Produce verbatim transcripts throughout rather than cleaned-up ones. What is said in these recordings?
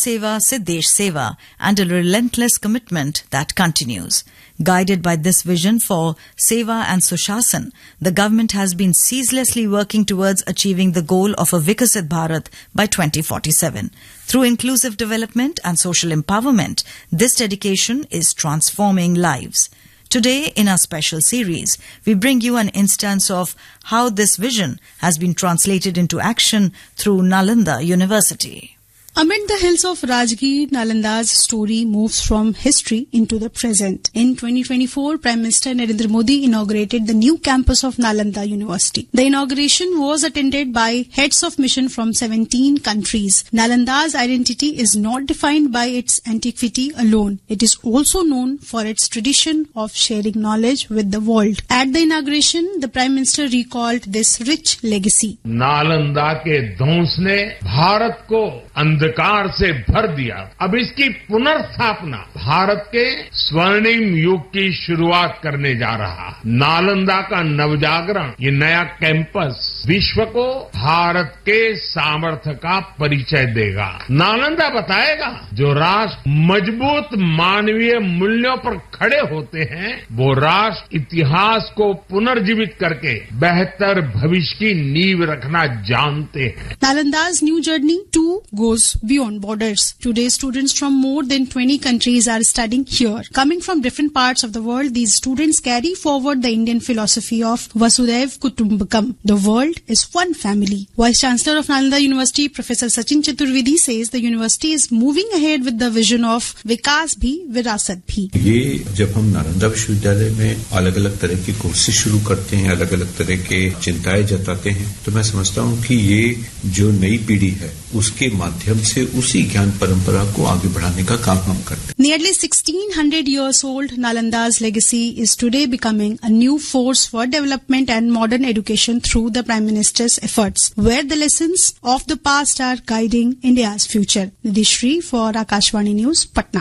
Seva se Desh Seva and a relentless commitment that continues. Guided by this vision for Seva and Sushasan, the government has been ceaselessly working towards achieving the goal of a Vikasit Bharat by twenty forty-seven. Through inclusive development and social empowerment, this dedication is transforming lives. Today, in our special series, we bring you an instance of how this vision has been translated into action through Nalanda University. Amid the hills of Rajgir, Nalanda's story moves from history into the present. In twenty twenty-four, Prime Minister Narendra Modi inaugurated the new campus of Nalanda University. The inauguration was attended by heads of mission from seventeen countries. Nalanda's identity is not defined by its antiquity alone. It is also known for its tradition of sharing knowledge with the world. At the inauguration, the Prime Minister recalled this rich legacy. Nalanda के ध्वंस ने भारत को अंधकार से भर दिया. अब इसकी पुनर्स्थापना भारत के स्वर्णिम युग की शुरुआत करने जा रहा है. नालंदा का नवजागरण, ये नया कैंपस विश्व को भारत के सामर्थ्य का परिचय देगा. नालंदा बताएगा जो राष्ट्र मजबूत मानवीय मूल्यों पर खड़े होते हैं, वो राष्ट्र इतिहास को पुनर्जीवित करके बेहतर भविष्य की नींव रखना जानते हैं. Nalanda's new journey too goes beyond borders. Today, students from more than twenty countries are studying here. Coming from different parts of the world, these students carry forward the Indian philosophy of Vasudhaiv Kutumbakam. The world is one family. Vice Chancellor of Nalanda University, Professor Sachin Chaturvedi, says the university is moving ahead with the vision of Vikas bhi, Virasat bhi. ये जब हम नालंदा विश्वविद्यालय में अलग अलग तरह की courses शुरू करते हैं, अलग अलग तरह के चिंताएं जताते हैं, तो मैं समझता हूँ कि ये जो नई पीढ़ी है उसके माध्यम से उसी ज्ञान परंपरा को आगे बढ़ाने का काम हम करते हैं. Nearly sixteen hundred years old, Nalanda's legacy is today becoming a new force for development and modern education through the Prime Minister's efforts, where the lessons of the past are guiding India's future. Nidhishri for Akashvani News, Patna.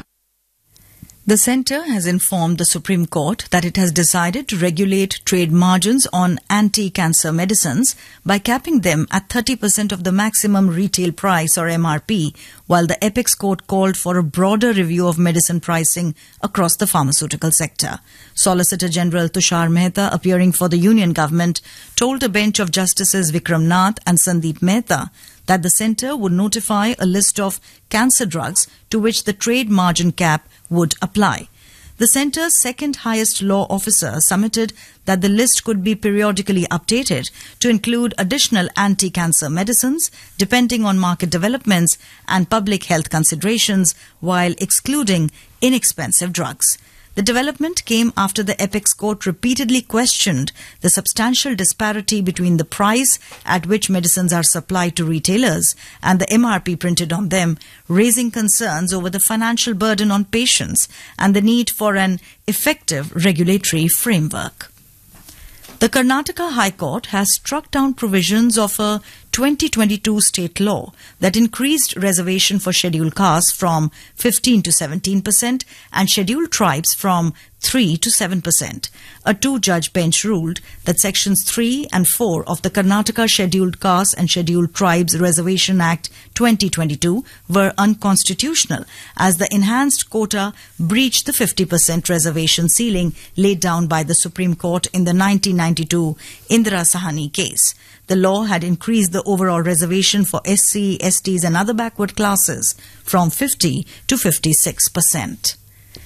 The centre has informed the Supreme Court that it has decided to regulate trade margins on anti-cancer medicines by capping them at thirty percent of the maximum retail price or M R P, while the Apex Court called for a broader review of medicine pricing across the pharmaceutical sector. Solicitor General Tushar Mehta, appearing for the Union Government, told a bench of Justices Vikram Nath and Sandeep Mehta that the centre would notify a list of cancer drugs to which the trade margin cap would apply. The centre's second highest law officer submitted that the list could be periodically updated to include additional anti-cancer medicines depending on market developments and public health considerations while excluding inexpensive drugs. The development came after the Apex Court repeatedly questioned the substantial disparity between the price at which medicines are supplied to retailers and the M R P printed on them, raising concerns over the financial burden on patients and the need for an effective regulatory framework. The Karnataka High Court has struck down provisions of a twenty twenty-two state law that increased reservation for scheduled castes from fifteen to seventeen percent and scheduled tribes from three to seven percent. A two-judge bench ruled that sections three and four of the Karnataka Scheduled Castes and Scheduled Tribes Reservation Act twenty twenty-two were unconstitutional as the enhanced quota breached the fifty percent reservation ceiling laid down by the Supreme Court in the nineteen ninety-two Indira Sahani case. The law had increased the overall reservation for S C, S Ts and other backward classes from fifty to fifty-six percent.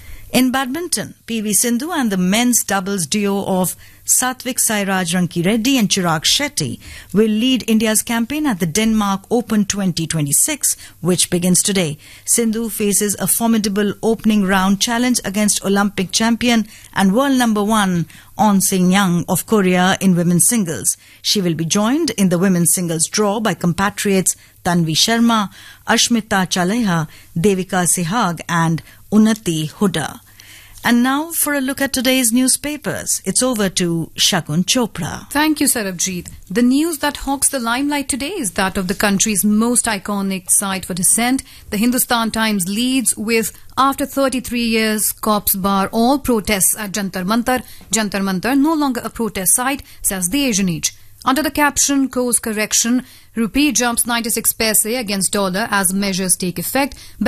In badminton, P V Sindhu and the men's doubles duo of Satvik Sairaj Rankireddy and Chirag Shetty will lead India's campaign at the Denmark Open twenty twenty-six, which begins today. Sindhu faces a formidable opening round challenge against Olympic champion and world number one On Sing-young of Korea in women's singles. She will be joined in the women's singles draw by compatriots Tanvi Sharma, Ashmita Chaleha, Devika Sehag and Unnati Huda. And now for a look at today's newspapers. It's over to Shagun Chopra. Thank you, Sarabjeet. The news that hogs the limelight today is that of the country's most iconic site for dissent. The Hindustan Times leads with, after thirty-three years, cops bar all protests at Jantar Mantar. Jantar Mantar no longer a protest site, says the Asian Age. Under the caption, course correction, rupee jumps ninety-six paise against dollar as measures take effect.